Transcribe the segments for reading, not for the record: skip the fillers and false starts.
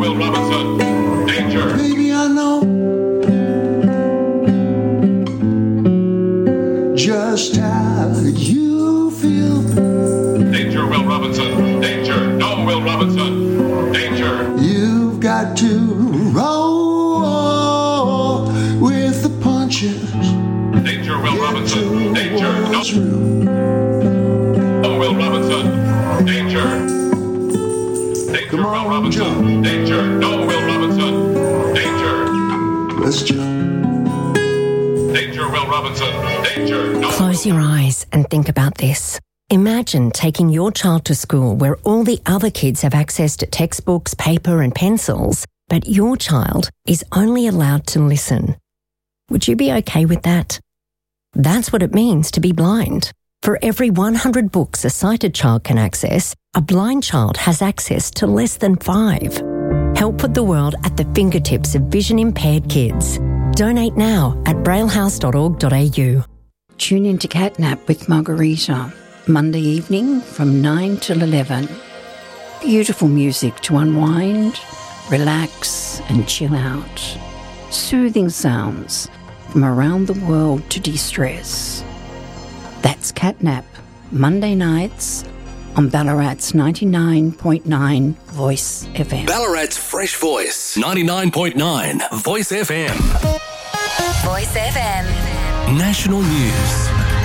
Will Robinson. Danger. Baby, I know just how you feel. Danger, Will Robinson. Danger. No, Will Robinson. Danger. You've got to roll with the punches. Danger, Will Robinson. Danger. No. Oh, Will Robinson. Danger. Danger, Come on, Will Robinson. jump. Danger. No, Will Robinson. Danger. Let's jump. Danger, Will Robinson. Danger. No. Close your eyes and think about this. Imagine taking your child to school where all the other kids have access to textbooks, paper and pencils, but your child is only allowed to listen. Would you be okay with that? That's what it means to be blind. For every 100 books a sighted child can access, a blind child has access to less than 5. Help put the world at the fingertips of vision-impaired kids. Donate now at braillehouse.org.au. Tune in to Catnap with Margarita, Monday evening from 9 till 11. Beautiful music to unwind, relax and chill out. Soothing sounds from around the world to de-stress. That's Catnap, Monday nights on Ballarat's 99.9 Voice FM. Ballarat's Fresh Voice, 99.9 Voice FM. Voice FM. National News.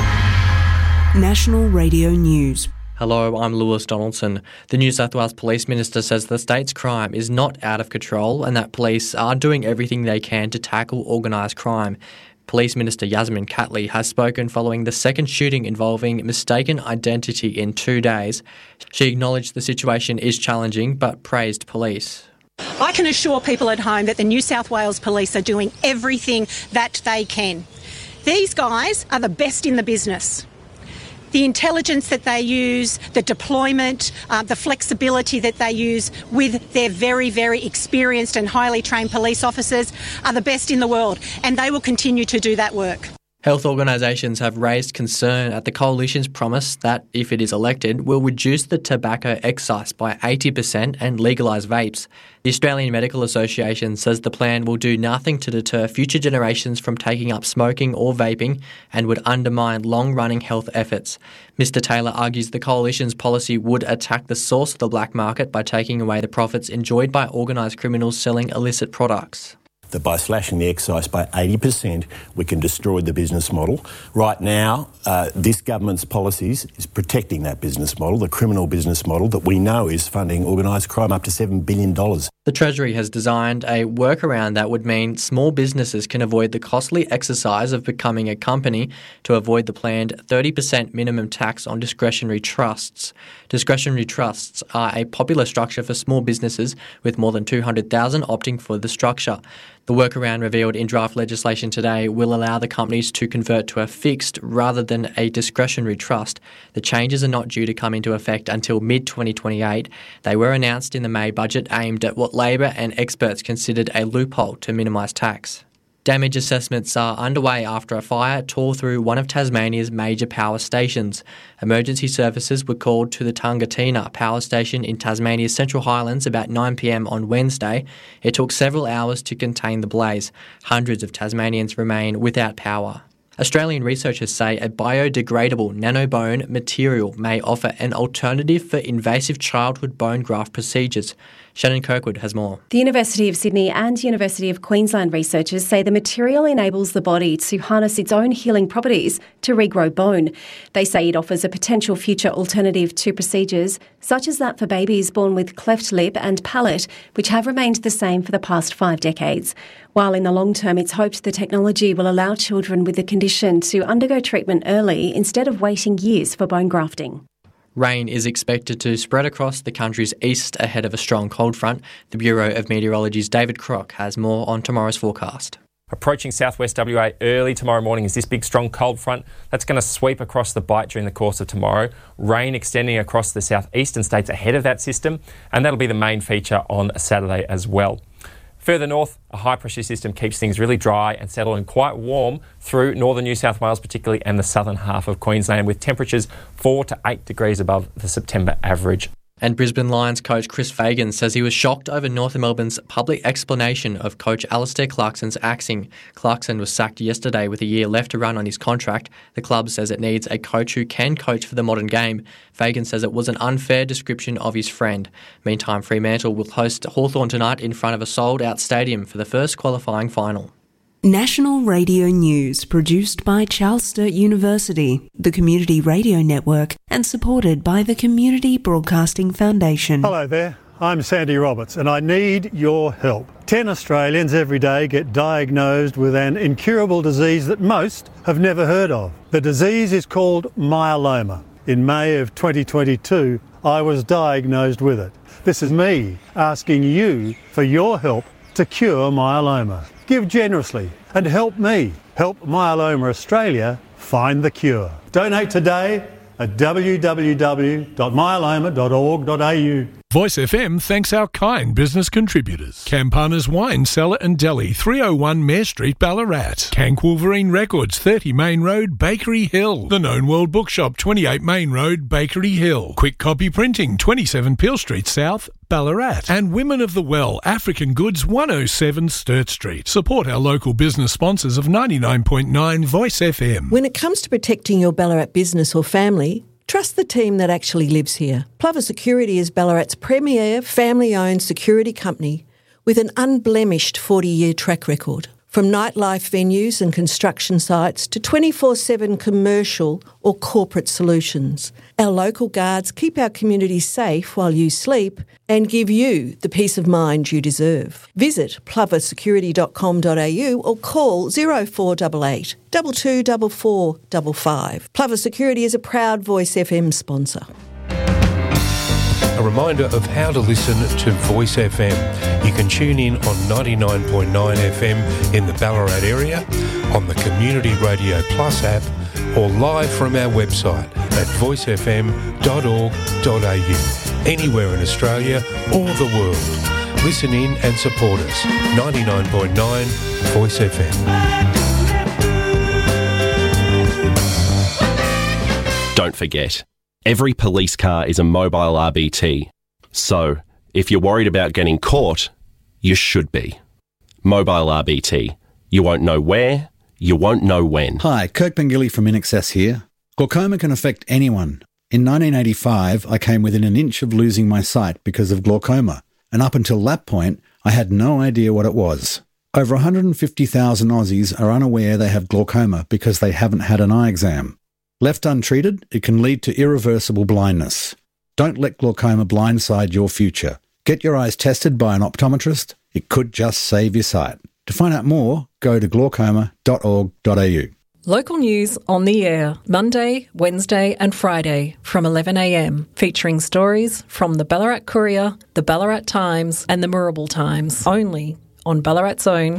National Radio News. Hello, I'm Lewis Donaldson. The New South Wales Police Minister says the state's crime is not out of control and that police are doing everything they can to tackle organised crime. Police Minister Yasmin Catley has spoken following the second shooting involving mistaken identity in 2 days. She acknowledged the situation is challenging but praised police. I can assure people at home that the New South Wales Police are doing everything that they can. These guys are the best in the business. The intelligence that they use, the deployment, the flexibility that they use with their very, very experienced and highly trained police officers are the best in the world, and they will continue to do that work. Health organisations have raised concern at the Coalition's promise that, if it is elected, will reduce the tobacco excise by 80% and legalise vapes. The Australian Medical Association says the plan will do nothing to deter future generations from taking up smoking or vaping and would undermine long-running health efforts. Mr Taylor argues the Coalition's policy would attack the source of the black market by taking away the profits enjoyed by organised criminals selling illicit products. That by slashing the excise by 80%, we can destroy the business model. Right now, this government's policies is protecting that business model, the criminal business model that we know is funding organised crime up to $7 billion. The Treasury has designed a workaround that would mean small businesses can avoid the costly exercise of becoming a company to avoid the planned 30% minimum tax on discretionary trusts. Discretionary trusts are a popular structure for small businesses with more than 200,000 opting for the structure. The workaround revealed in draft legislation today will allow the companies to convert to a fixed rather than a discretionary trust. The changes are not due to come into effect until mid-2028. They were announced in the May budget aimed at what Labor and experts considered a loophole to minimise tax. Damage assessments are underway after a fire tore through one of Tasmania's major power stations. Emergency services were called to the Tungatina power station in Tasmania's Central Highlands about 9 p.m. on Wednesday. It took several hours to contain the blaze. Hundreds of Tasmanians remain without power. Australian researchers say a biodegradable nanobone material may offer an alternative for invasive childhood bone graft procedures. Shannon Kirkwood has more. The University of Sydney and University of Queensland researchers say the material enables the body to harness its own healing properties to regrow bone. They say it offers a potential future alternative to procedures such as that for babies born with cleft lip and palate, which have remained the same for the past 5 decades. While in the long term, it's hoped the technology will allow children with the condition to undergo treatment early instead of waiting years for bone grafting. Rain is expected to spread across the country's east ahead of a strong cold front. The Bureau of Meteorology's David Crock has more on tomorrow's forecast. Approaching southwest WA early tomorrow morning is this big strong cold front that's going to sweep across the Bight during the course of tomorrow. Rain extending across the southeastern states ahead of that system, and that'll be the main feature on Saturday as well. Further north, a high-pressure system keeps things really dry and settled and quite warm through northern New South Wales particularly and the southern half of Queensland with temperatures 4 to 8 degrees above the September average. And Brisbane Lions coach Chris Fagan says he was shocked over North Melbourne's public explanation of coach Alistair Clarkson's axing. Clarkson was sacked yesterday with a year left to run on his contract. The club says it needs a coach who can coach for the modern game. Fagan says it was an unfair description of his friend. Meantime, Fremantle will host Hawthorn tonight in front of a sold-out stadium for the first qualifying final. National Radio News, produced by Charles Sturt University, the Community Radio Network, and supported by the Community Broadcasting Foundation. Hello there, I'm Sandy Roberts, and I need your help. 10 Australians every day get diagnosed with an incurable disease that most have never heard of. The disease is called myeloma. In May of 2022, I was diagnosed with it. This is me asking you for your help to cure myeloma. Give generously and help me help Myeloma Australia find the cure. Donate today at www.myeloma.org.au. Voice FM thanks our kind business contributors. Campana's Wine Cellar and Deli, 301 Mare Street, Ballarat. Cank Wolverine Records, 30 Main Road, Bakery Hill. The Known World Bookshop, 28 Main Road, Bakery Hill. Quick Copy Printing, 27 Peel Street South, Ballarat. And Women of the Well, African Goods, 107 Sturt Street. Support our local business sponsors of 99.9 Voice FM. When it comes to protecting your Ballarat business or family, trust the team that actually lives here. Plover Security is Ballarat's premier family-owned security company with an unblemished 40-year track record. From nightlife venues and construction sites to 24/7 commercial or corporate solutions, our local guards keep our community safe while you sleep and give you the peace of mind you deserve. Visit ploversecurity.com.au or call 0488 224455. Plover Security is a proud Voice FM sponsor. A reminder of how to listen to Voice FM. You can tune in on 99.9 FM in the Ballarat area, on the Community Radio Plus app, or live from our website at voicefm.org.au. Anywhere in Australia or the world. Listen in and support us. 99.9 Voice FM. Don't forget, every police car is a mobile RBT. So, if you're worried about getting caught, you should be. Mobile RBT. You won't know where, you won't know when. Hi, Kirk Pengilly from InAccess here. Glaucoma can affect anyone. In 1985, I came within an inch of losing my sight because of glaucoma, and up until that point, I had no idea what it was. Over 150,000 Aussies are unaware they have glaucoma because they haven't had an eye exam. Left untreated, it can lead to irreversible blindness. Don't let glaucoma blindside your future. Get your eyes tested by an optometrist. It could just save your sight. To find out more, go to glaucoma.org.au. Local news on the air, Monday, Wednesday and Friday from 11am, featuring stories from the Ballarat Courier, the Ballarat Times and the Moorabool Times, only on Ballarat's own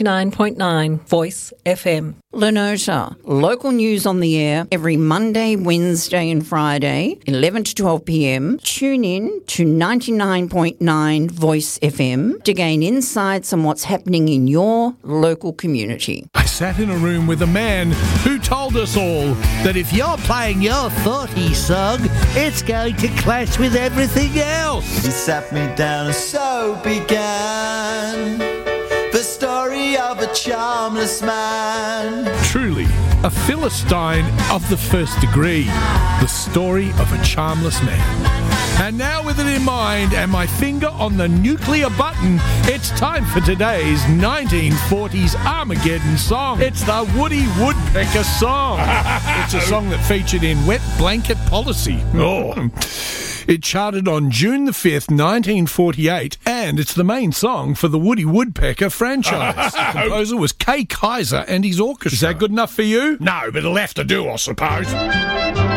99.9 Voice FM. Lenosha, local news on the air every Monday, Wednesday and Friday, 11 to 12 p.m. Tune in to 99.9 Voice FM to gain insights on what's happening in your local community. I sat in a room with a man who told us all that if you're playing your 40s song, it's going to clash with everything else. He sat me down and so began the story of a charmless man. Truly, a Philistine of the first degree. The story of a charmless man. And now with it in mind and my finger on the nuclear button, it's time for today's 1940s Armageddon song. It's the Woody Woodpecker song. It's a song that featured in Wet Blanket Policy. Oh. It charted on June the 5th, 1948, and it's the main song for the Woody Woodpecker franchise. The composer was Kay Kaiser and his orchestra. Is that good enough for you? No, but it'll have to do, I suppose.